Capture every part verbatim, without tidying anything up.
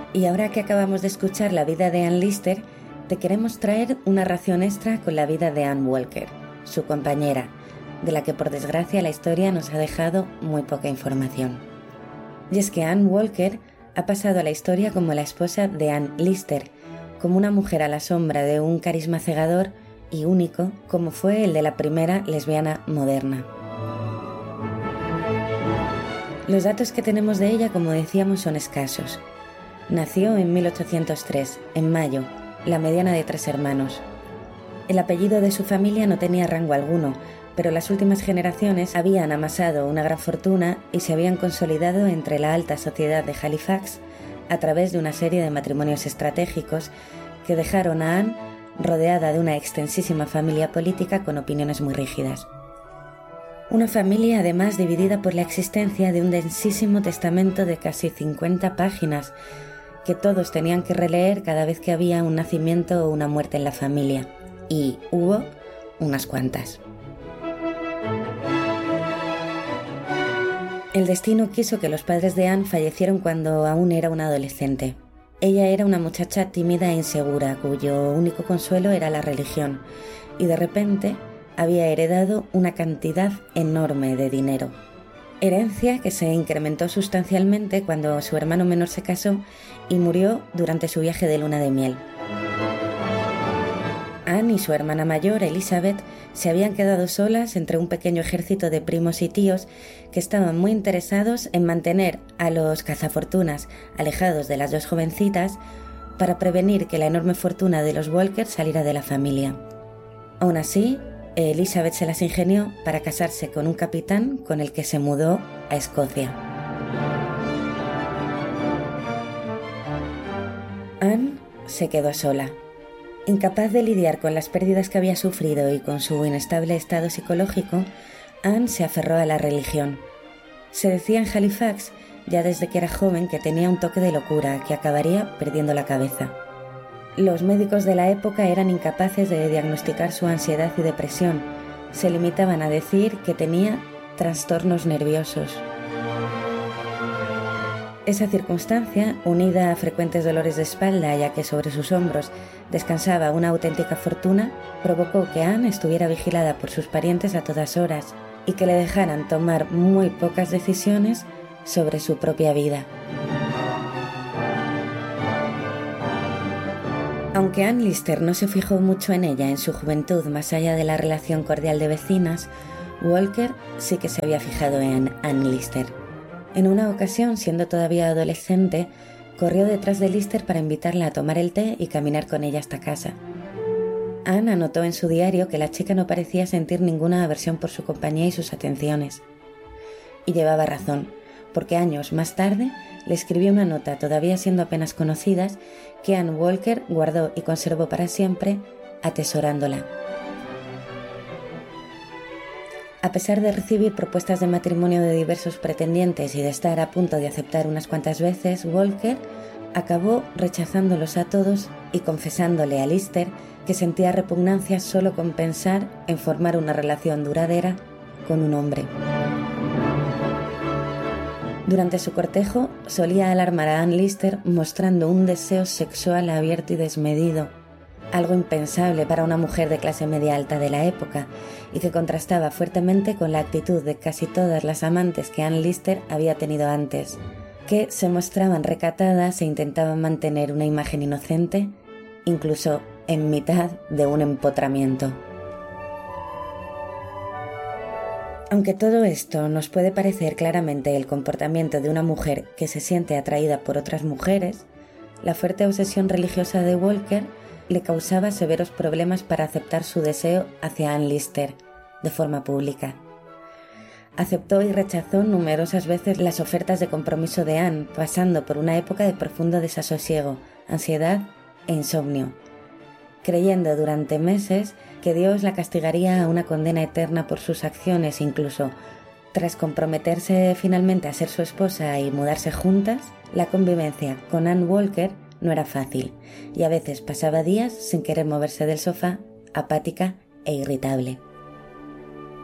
Y ahora que acabamos de escuchar la vida de Anne Lister, te queremos traer una ración extra con la vida de Ann Walker, su compañera, de la que por desgracia la historia nos ha dejado muy poca información. Y es que Ann Walker ha pasado a la historia como la esposa de Anne Lister, como una mujer a la sombra de un carisma cegador y único como fue el de la primera lesbiana moderna. Los datos que tenemos de ella, como decíamos, son escasos. Nació en mil ochocientos tres, en mayo, la mediana de tres hermanos. El apellido de su familia no tenía rango alguno, pero las últimas generaciones habían amasado una gran fortuna y se habían consolidado entre la alta sociedad de Halifax a través de una serie de matrimonios estratégicos que dejaron a Anne rodeada de una extensísima familia política con opiniones muy rígidas. Una familia además dividida por la existencia de un densísimo testamento de casi cincuenta páginas que todos tenían que releer cada vez que había un nacimiento o una muerte en la familia. Y hubo unas cuantas. El destino quiso que los padres de Anne fallecieron cuando aún era una adolescente. Ella era una muchacha tímida e insegura, cuyo único consuelo era la religión, y de repente había heredado una cantidad enorme de dinero. Herencia que se incrementó sustancialmente cuando su hermano menor se casó y murió durante su viaje de luna de miel. Anne y su hermana mayor, Elizabeth, se habían quedado solas entre un pequeño ejército de primos y tíos que estaban muy interesados en mantener a los cazafortunas alejados de las dos jovencitas para prevenir que la enorme fortuna de los Walker saliera de la familia. Aún así, Elizabeth se las ingenió para casarse con un capitán con el que se mudó a Escocia. Anne se quedó sola. Incapaz de lidiar con las pérdidas que había sufrido y con su inestable estado psicológico, Anne se aferró a la religión. Se decía en Halifax, ya desde que era joven, que tenía un toque de locura, que acabaría perdiendo la cabeza. Los médicos de la época eran incapaces de diagnosticar su ansiedad y depresión. Se limitaban a decir que tenía trastornos nerviosos. Esa circunstancia, unida a frecuentes dolores de espalda, ya que sobre sus hombros descansaba una auténtica fortuna, provocó que Anne estuviera vigilada por sus parientes a todas horas y que le dejaran tomar muy pocas decisiones sobre su propia vida. Aunque Anne Lister no se fijó mucho en ella en su juventud más allá de la relación cordial de vecinas, Walker sí que se había fijado en Anne Lister. En una ocasión, siendo todavía adolescente, corrió detrás de Lister para invitarla a tomar el té y caminar con ella hasta casa. Anne anotó en su diario que la chica no parecía sentir ninguna aversión por su compañía y sus atenciones. Y llevaba razón, porque años más tarde le escribió una nota, todavía siendo apenas conocidas, que Anne Walker guardó y conservó para siempre, atesorándola. A pesar de recibir propuestas de matrimonio de diversos pretendientes y de estar a punto de aceptar unas cuantas veces, Walker acabó rechazándolos a todos y confesándole a Lister que sentía repugnancia solo con pensar en formar una relación duradera con un hombre. Durante su cortejo solía alarmar a Anne Lister mostrando un deseo sexual abierto y desmedido, algo impensable para una mujer de clase media alta de la época y que contrastaba fuertemente con la actitud de casi todas las amantes que Anne Lister había tenido antes, que se mostraban recatadas e intentaban mantener una imagen inocente, incluso en mitad de un empotramiento. Aunque todo esto nos puede parecer claramente el comportamiento de una mujer que se siente atraída por otras mujeres, la fuerte obsesión religiosa de Walker le causaba severos problemas para aceptar su deseo hacia Anne Lister de forma pública. Aceptó y rechazó numerosas veces las ofertas de compromiso de Anne, pasando por una época de profundo desasosiego, ansiedad e insomnio, creyendo durante meses que Dios la castigaría a una condena eterna por sus acciones. Incluso tras comprometerse finalmente a ser su esposa y mudarse juntas, la convivencia con Anne Walker no era fácil y a veces pasaba días sin querer moverse del sofá, apática e irritable.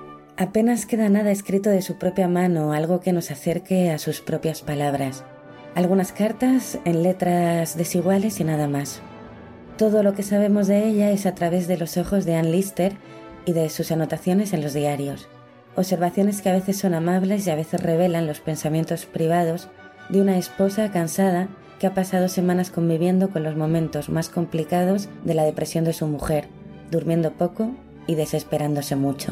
Apenas queda nada escrito de su propia mano, algo que nos acerque a sus propias palabras. Algunas cartas en letras desiguales y nada más. Todo lo que sabemos de ella es a través de los ojos de Anne Lister y de sus anotaciones en los diarios. Observaciones que a veces son amables y a veces revelan los pensamientos privados de una esposa cansada que ha pasado semanas conviviendo con los momentos más complicados de la depresión de su mujer, durmiendo poco y desesperándose mucho.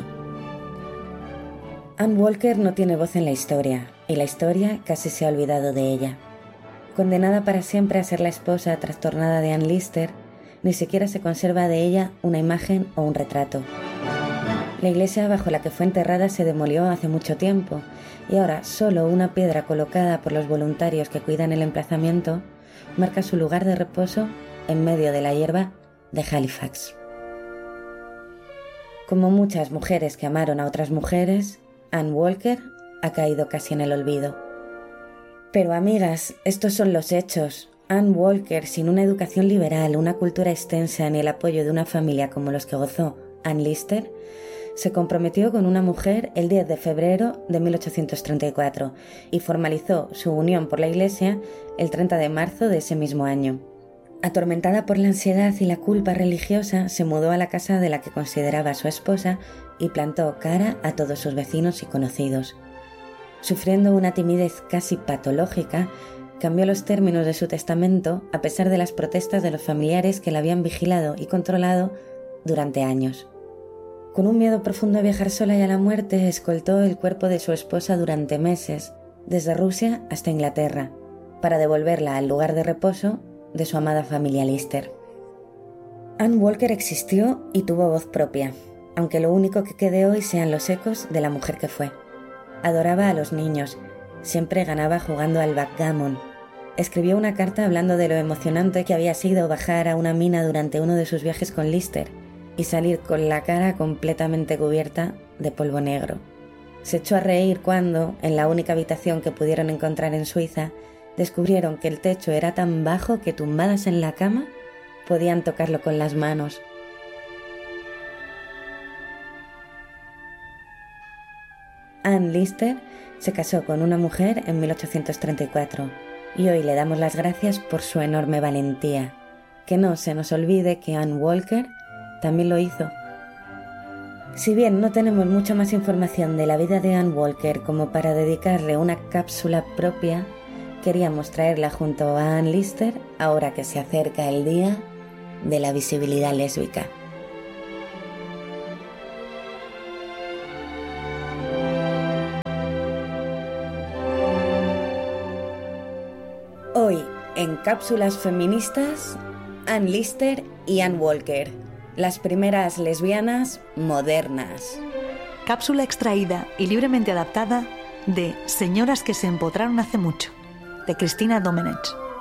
Anne Walker no tiene voz en la historia, y la historia casi se ha olvidado de ella. Condenada para siempre a ser la esposa trastornada de Anne Lister, ni siquiera se conserva de ella una imagen o un retrato. La iglesia bajo la que fue enterrada se demolió hace mucho tiempo, y ahora solo una piedra colocada por los voluntarios que cuidan el emplazamiento marca su lugar de reposo en medio de la hierba de Halifax. Como muchas mujeres que amaron a otras mujeres, Anne Walker ha caído casi en el olvido. Pero amigas, estos son los hechos. Anne Walker, sin una educación liberal, una cultura extensa ni el apoyo de una familia como los que gozó Anne Lister, se comprometió con una mujer el diez de febrero de mil ochocientos treinta y cuatro y formalizó su unión por la iglesia el treinta de marzo de ese mismo año. Atormentada por la ansiedad y la culpa religiosa, se mudó a la casa de la que consideraba su esposa y plantó cara a todos sus vecinos y conocidos. Sufriendo una timidez casi patológica, cambió los términos de su testamento a pesar de las protestas de los familiares que la habían vigilado y controlado durante años. Con un miedo profundo a viajar sola y a la muerte, escoltó el cuerpo de su esposa durante meses, desde Rusia hasta Inglaterra, para devolverla al lugar de reposo de su amada familia Lister. Anne Walker existió y tuvo voz propia, aunque lo único que quede hoy sean los ecos de la mujer que fue. Adoraba a los niños, siempre ganaba jugando al backgammon. Escribió una carta hablando de lo emocionante que había sido bajar a una mina durante uno de sus viajes con Lister y salir con la cara completamente cubierta de polvo negro. Se echó a reír cuando, en la única habitación que pudieron encontrar en Suiza, descubrieron que el techo era tan bajo que tumbadas en la cama podían tocarlo con las manos. Anne Lister se casó con una mujer en mil ochocientos treinta y cuatro y hoy le damos las gracias por su enorme valentía. Que no se nos olvide que Anne Walker también lo hizo. Si bien no tenemos mucha más información de la vida de Anne Walker como para dedicarle una cápsula propia, queríamos traerla junto a Anne Lister ahora que se acerca el día de la visibilidad lésbica. Hoy, en Cápsulas Feministas, Anne Lister y Anne Walker, las primeras lesbianas modernas. Cápsula extraída y libremente adaptada de Señoras que se empotraron hace mucho, de Cristina Domenech.